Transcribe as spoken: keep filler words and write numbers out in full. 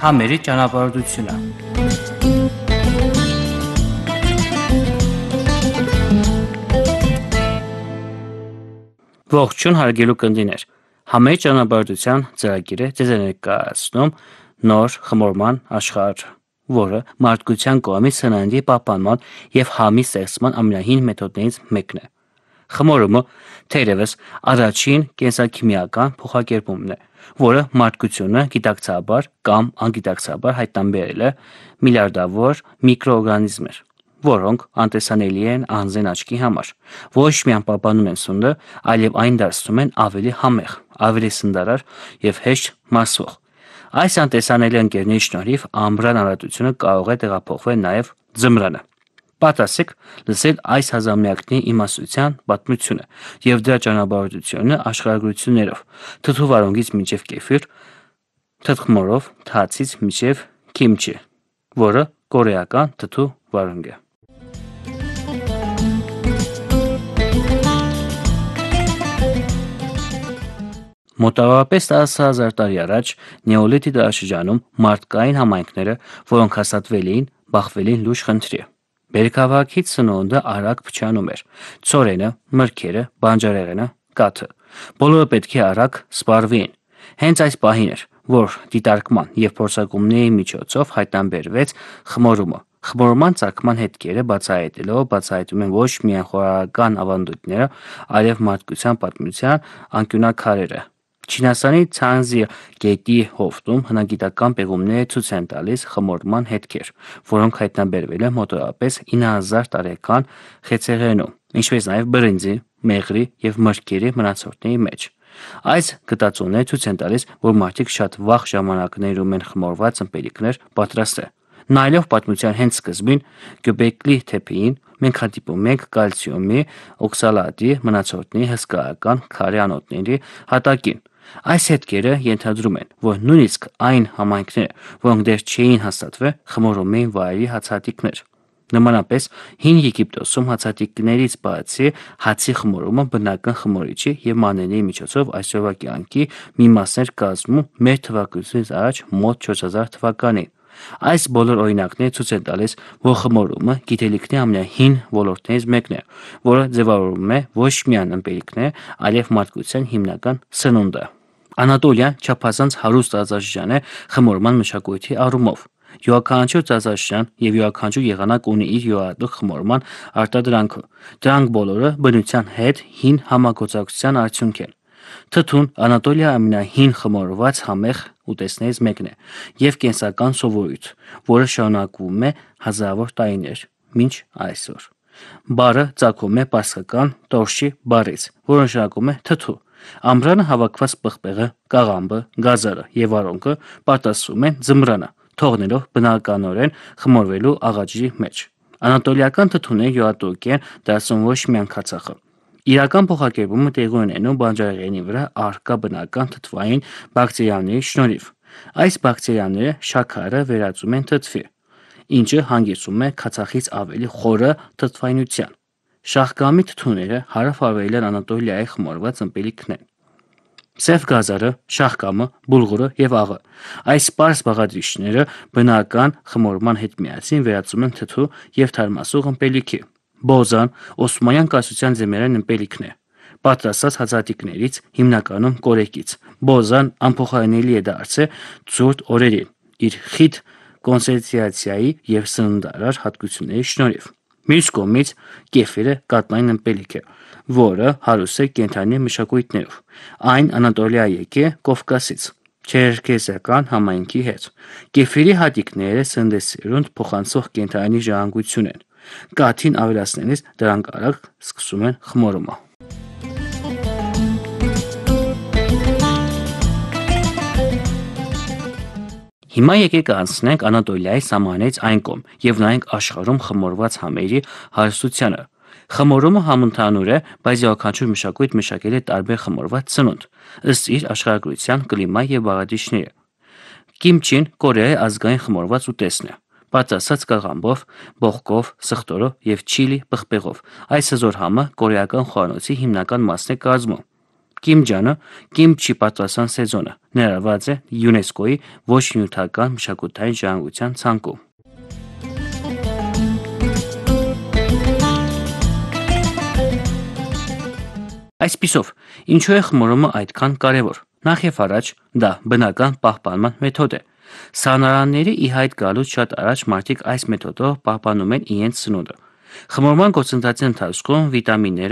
Համերի ճանապարհորդությունը։ Ողջույն հարգելի կնդիներ։ Համերի ճանապարհորդության ծրագիրը ձեզ է ներկայացնում նոր խմորման աշխարհ, որը մարդկության կողմից սննդի պահպանման եւ համի ստեղծման ամենահին մեթոդներից մեկն է։ Խմորումը թերևս առաջին կենսաքիմիական փոխակերպումն է, որը մարդկությունը գիտակցաբար կամ անգիտակցաբար հայտնաբերել է միլիարդավոր միկրոօրգանիզմներ, որոնք անտեսանելի են անձեն աչքի համար, ոչ միայն պահպանում են սնունդը, այլև այն դարձնում են ավելի համեղ, ավելի սննդարար եւ հեշտ մարսվող։ Այս անտեսանելի ընկերների շնորհիվ ամբրան արագությունը կարող է տեղափոխվել նաեւ ձմռանը։ Պատասեք լսել այս հազամյակների իմաստության պատմությունը եւ դրա ճանապարհորդությունը աշխարհագրություններով, թթու վարունգից մինչեւ կեֆիր, թթխմորով, թացից մինչեւ քիմչի, որը կորեական թթու վարունգ է։ Մոտավորապես տասը հազար տարի առաջ նեոլիթի դարաշրջանում մարդկային համայնքները, որոնք հաստատվել էին, բախվել էին լուրջ խնդրի։ Բերքահավաքից սնունդը արագ փչանում էր։ Ցորենը, մրգերը, բանջարեղենը, կաթը։ Բոլորը պետք է արագ սպառվեին։ Հենց այս պահին էր, որ դիտարկման եւ փորձարկումների միջոցով հայտնաբերվեց խմորումը։ Խմորման ծագման հետքերը բացահայտելով բացահայտում են ոչ միայն խորհրդական ավանդույթները, այլև մարդկության պատմության անկյունաքարերը։ Չինաստանի Ցանզի գետի հովտում հնագիտական պեղումները ցույց են տալիս խմորման հետքեր, որոնք հայտնաբերվել են մոտավորապես ինը հազար տարեկան խեցեղենում, ինչպես նաև բրինձի, մեղրի եւ մրգերի մնացորդների մեջ։ Այս գտածոները ցույց են տալիս, որ մարդիկ շատ վաղ ժամանակներում են խմորված ըմպելիքներ պատրաստել։ Նայելով պատմության հենց սկզբին Գյոբեկլի թեփին մենք հանդիպում ենք կալցիումի օքսալատի մնացորդների հսկայական քարե անոթների հատակին։ Այս հետքերը ենթադրում են, որ նույնիսկ այն համայնքները, որոնք դեռ չէին հաստատվել, խմորում էին վայրի հացահատիկներ։ Նմանապես հին Եգիպտոսում հացահատիկներից բացի հացի խմորումը բնական խմորիչի եւ մանրէների միջոցով այսօրվա կյանքի մի մասն էր կազմում մեր թվարկությունից առաջ մոտ չորս հազար թվականին։ Այս բոլոր օրինակները ցույց են տալիս, որ խմորումը գիտելիքների ամենահին ոլորտներից մեկն է, որը ձևավորում է ոչ միայն ըմպելիքներ, այլև մարդկության հիմնական սնունդը։ Անատոլիան չափազանց հարուստ տարածաշրջան է խմորման մշակույթի առումով։ Յուրաքանչյուր տարածաշրջան եւ յուրաքանչյուր եղանակ ունի իր յուրահատուկ խմորման արտադրանքը։ Դրանք բոլորը բնության հետ հին համագործակցության արդյունք են։ Թթուն Անատոլիայի ամենահին խմորված համեղ ուտեստներից մեկն է եւ կենսական սովորույթ, որը շարունակվում է հազարավոր տարիներ մինչ այսօր։ Բառը ծագում է պարսկական տորշի բառից, որը նշանակում է թթու։ Ամբրանը հավաքված պղպեղը, կաղամբը, գազարը եւ արոնքը պատասխանում են ձմռանը, թողնելով բնականորեն խմորվելու աղաջրի մեջ։ Անատոլիական թթուները յուրահատուկ են դարձնում ոչ միայն քացախը։ Իրական փոխակերպումը տեղի ունենում բանջարեղենի վրա առկա բնական թթվային բակտերիաների շնորհիվ։ Այս բակտերիաները շաքարը վերածում են թթվի, ինչը հանգեցնում է քացախից ավելի խորը թթվայնության։ Շաղկամի թթուները հարավարևելյան Անատոլիայի խմորված ըմպելիքն են։ Սև գազարը, շաղկամը, բուլղուրը եւ աղը։ Այս պարզ բաղադրիչները բնական խմորման հետ միասին վերածում են թթու եւ թարմացող ըմպելիքի։ Բոզան Օսմանյան կայսրության ձմեռային ըմպելիքն է, պատրաստած հացահատիկներից, հիմնականում կորեկից։ Բոզան անփոխարինելի է դարձել ցուրտ օրերին իր խիտ կոնցենտրացիայի եւ սննդարար հատկությունների շնորհիվ։ Մյուս կողմից կեֆիրը կաթնային ըմպելիք է, որը հարուստ է կենդանի մշակույթներով։ Այն Անատոլիայի եկե Կովկասից, չերքեզական համայնքի հետ։ Կեֆիրի հատիկները սննդեսերունդ փոխանցող կենդանի ժառանգություն են։ Կաթին ավելացնելիս դրանք արագ սկսում են խմորումը։ Հիմա եկեք անցնենք Անատոլիայի սահմանից այն կողմ եւ նայենք աշխարհում խմորված համերի հարստությանը։ Խմորումը համընդհանուր է, բայց յուրաքանչյուր մշակույթ մշակել է տարբեր խմորված սնունդ, ըստ իր աշխարհագրության, կլիմայի եւ բաղադրիչների։ Կիմչին Կորեայի ազգային խմորված ուտեստն է, պատրաստած կաղամբով, բողկով, սխտորով եւ չիլի պղպեղով։ Այս հզոր համը կորեական խոհանոցի հիմնական մասն է կազմում։ Կիմջանը կիմչի պատրաստման սեզոնը ներառված է ՅՈՒՆԵՍԿՕ-ի ոչ նյութական մշակութային ժառանգության ցանկում։ Այսպիսով, ինչու է խմորումը այդքան կարևոր։ Նախ եւ առաջ դա բնական պահպանման մեթոդ է։ Սառնարանների ի հայտ գալուց շատ առաջ մարդիկ այս մեթոդով պահպանում են իրենց սնունդը։ Խմորման գործընթացի ընթացքում վիտամինները